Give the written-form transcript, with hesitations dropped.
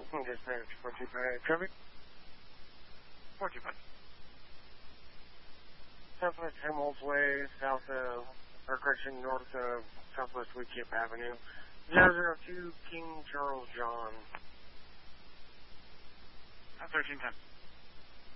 Dispatch 425 traffic. 425. Southwest Helmholtz Way, south of, or correction, north of Southwest Wheatkip Avenue. 002 King Charles John. 1310.